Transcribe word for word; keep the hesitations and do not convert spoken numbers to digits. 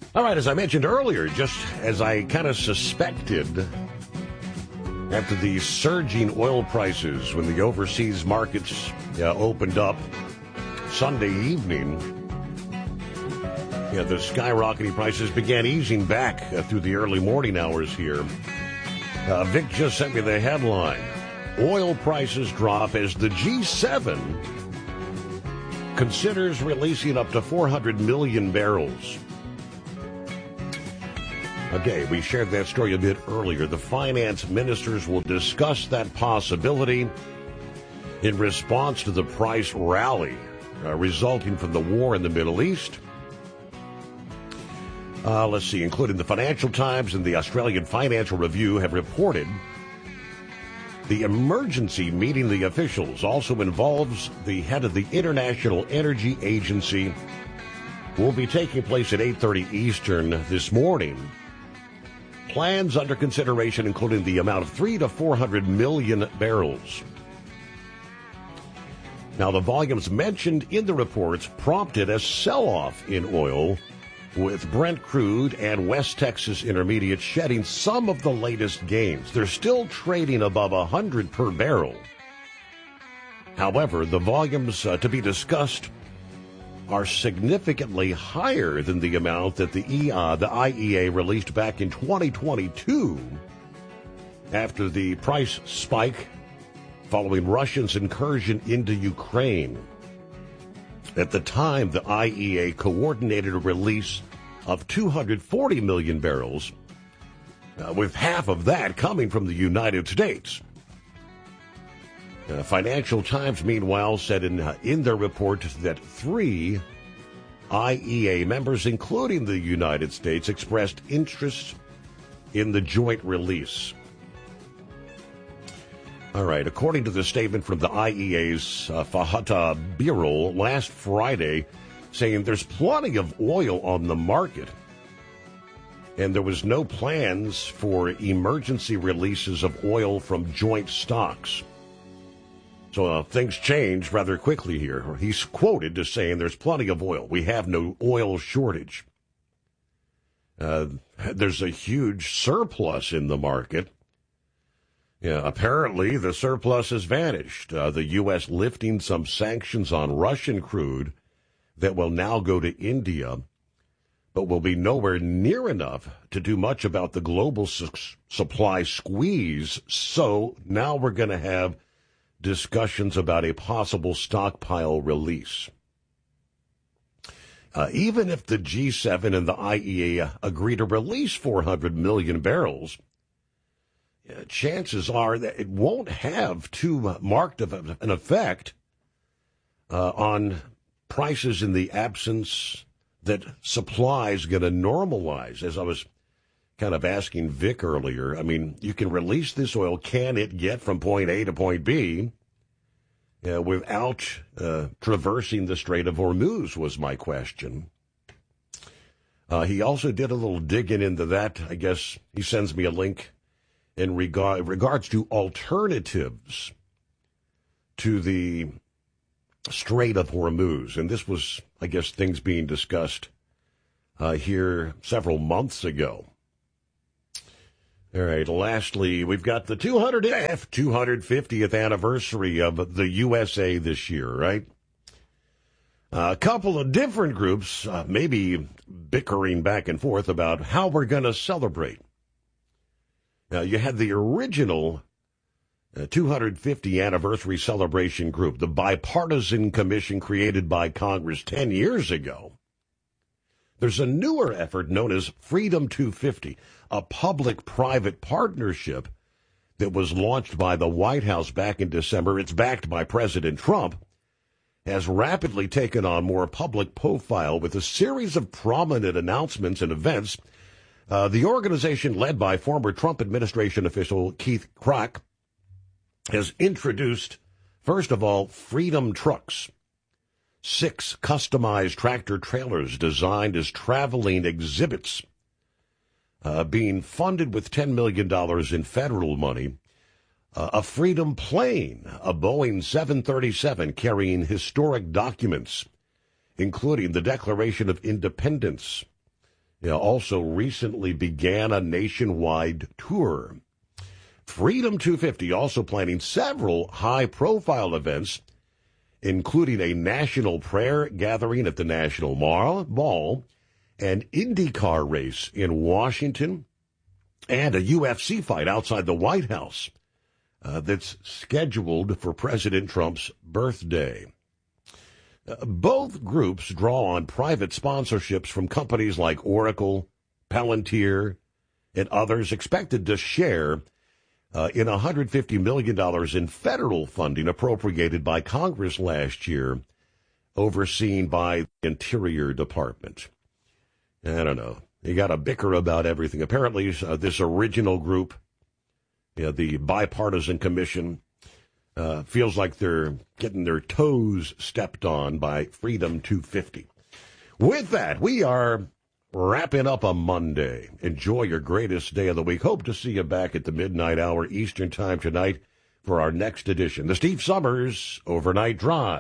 All right, as I mentioned earlier, just as I kind of suspected, after the surging oil prices when the overseas markets uh, opened up Sunday evening, yeah, the skyrocketing prices began easing back uh, through the early morning hours here. Uh, Vic just sent me the headline. Oil prices drop as the G seven considers releasing up to four hundred million barrels. Okay, we shared that story a bit earlier. The finance ministers will discuss that possibility in response to the price rally uh, resulting from the war in the Middle East. Uh, let's see, including the Financial Times and the Australian Financial Review have reported the emergency meeting the officials also involves the head of the International Energy Agency. Will be taking place at eight thirty Eastern this morning. Plans under consideration including the amount of three to four hundred million barrels. Now, the volumes mentioned in the reports prompted a sell-off in oil, with Brent crude and West Texas Intermediate shedding some of the latest gains. They're still trading above one hundred per barrel. However, the volumes uh, to be discussed are significantly higher than the amount that the, E A, the I E A released back in twenty twenty-two after the price spike following Russia's incursion into Ukraine. At the time, the I E A coordinated a release of two hundred forty million barrels, uh, with half of that coming from the United States. Uh, Financial Times, meanwhile, said in, uh, in their report that three I E A members, including the United States, expressed interest in the joint release. All right, according to the statement from the I E A's uh, Fatah Birol last Friday, saying there's plenty of oil on the market, and there was no plans for emergency releases of oil from joint stocks. So uh, things changed rather quickly here. He's quoted as saying there's plenty of oil. We have no oil shortage. Uh, there's a huge surplus in the market. Yeah, apparently, the surplus has vanished. Uh, the U S lifting some sanctions on Russian crude that will now go to India, but will be nowhere near enough to do much about the global su- supply squeeze. So now we're going to have discussions about a possible stockpile release. Uh, even if the G seven and the I E A agree to release four hundred million barrels, Uh, chances are that it won't have too marked of an effect uh, on prices in the absence that supply is going to normalize. As I was kind of asking Vic earlier, I mean, you can release this oil. Can it get from point A to point B uh, without uh, traversing the Strait of Hormuz was my question. Uh, he also did a little digging into that. I guess he sends me a link in regard, regards to alternatives to the Strait of Hormuz. And this was, I guess, things being discussed uh, here several months ago. All right, lastly, we've got the two hundred fiftieth anniversary of the U S A this year, right? Uh, a couple of different groups uh, maybe bickering back and forth about how we're going to celebrate. Now, you had the original uh, two hundred fifty anniversary celebration group, the bipartisan commission created by Congress ten years ago. There's a newer effort known as Freedom two fifty, a public-private partnership that was launched by the White House back in December. It's backed by President Trump, has rapidly taken on more public profile with a series of prominent announcements and events. Uh, the organization, led by former Trump administration official Keith Krach, has introduced, first of all, Freedom Trucks, six customized tractor trailers designed as traveling exhibits, uh, being funded with ten million dollars in federal money. Uh, a Freedom plane, a Boeing seven thirty-seven carrying historic documents, including the Declaration of Independence, you know, also recently began a nationwide tour. Freedom two fifty also planning several high-profile events, including a national prayer gathering at the National Mall, an IndyCar race in Washington, and a U F C fight outside the White House uh, that's scheduled for President Trump's birthday. Uh, both groups draw on private sponsorships from companies like Oracle, Palantir, and others, expected to share uh, in one hundred fifty million dollars in federal funding appropriated by Congress last year, overseen by the Interior Department. I don't know. You got to bicker about everything. Apparently, uh, this original group, you know, the bipartisan commission, uh, feels like they're getting their toes stepped on by Freedom two fifty. With that, we are wrapping up a Monday. Enjoy your greatest day of the week. Hope to see you back at the midnight hour Eastern Time tonight for our next edition, the Steve Summers Overnight Drive.